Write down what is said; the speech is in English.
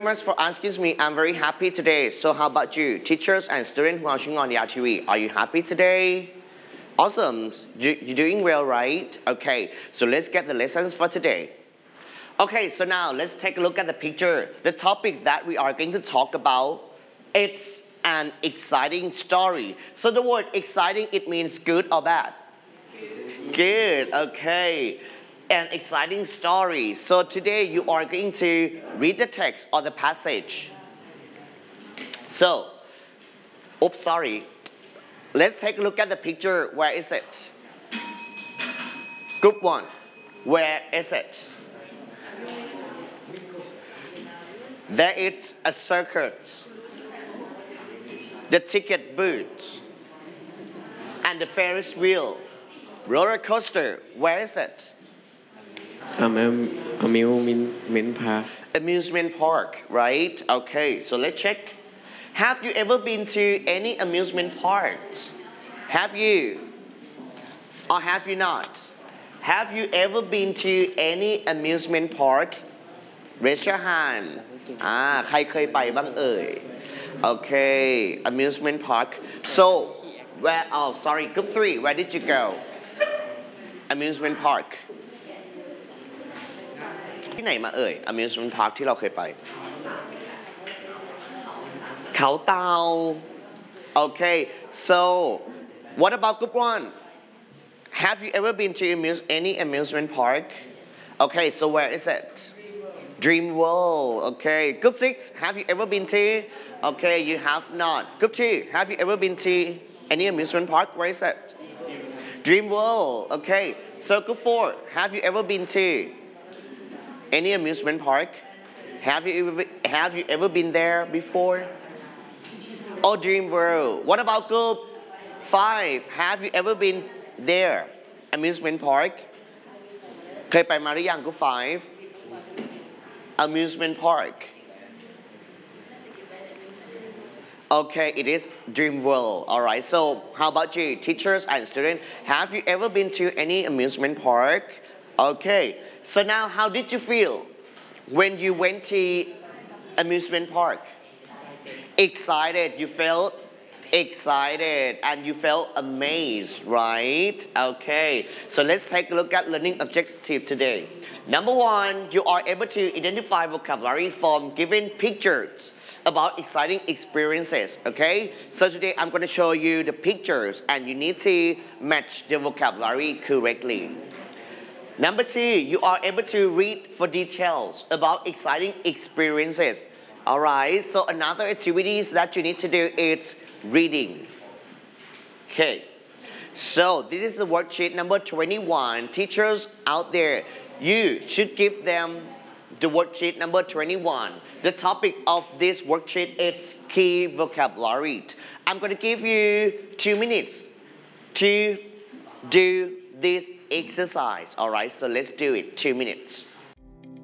Much for asking me. I'm very happy today. So how about you, teachers and students who are watching on the RTV? Are you happy today? Awesome. You're doing well, right? Okay, so let's get the lessons for today. Okay, so now let's take a look at the picture. The topic that we are going to talk about, it's an exciting story. So the word exciting, it means good or bad? Good, okay. An exciting story. So today you are going to read the text or the passage. So, oops, sorry. Let's take a look at the picture. Where is it? Group 1. Where is it? There is a circus, the ticket booth, and the Ferris wheel. Roller coaster. Where is it? Amusement park. Amusement park, right? Okay, so let's check. Have you ever been to any amusement parks? Have you? Or have you not? Have you ever been to any amusement park? Raise your hand. ใครเคยไปบ้างเอ่ย Okay, amusement park. So, where, oh, sorry, group 3, where did you go? Amusement park. ที่ไหนมาเอ่ย amusement park ที่เราเคยไป เขาเตา Okay, so what about group 1? Have you ever been to any amusement park? Okay, so where is it? Dream World. Okay, group 6, have you ever been to? Okay, you have not. Group 2, have you ever been to any amusement park? Where is it? Dream World. Okay, so group 4, have you ever been to any amusement park? Have you ever been there before? Oh, Dream World. What about group 5? Have you ever been there? Amusement park. เคยไปมาหรือยัง group 5? Amusement park. Okay, it is Dream World. Alright, so how about you, teachers and students? Have you ever been to any amusement park? Okay, so now how did you feel when you went to amusement park? Excited. You felt excited and you felt amazed, right? Okay, so let's take a look at learning objective today. Number 1, you are able to identify vocabulary from given pictures about exciting experiences, okay? So today I'm going to show you the pictures and you need to match the vocabulary correctly. Number 2, you are able to read for details about exciting experiences. Alright, so another activities that you need to do is reading. Okay, so this is the worksheet number 21. Teachers out there, you should give them the worksheet number 21. The topic of this worksheet is key vocabulary. I'm going to give you 2 minutes to do this exercise. Alright, so let's do it. 2 minutes.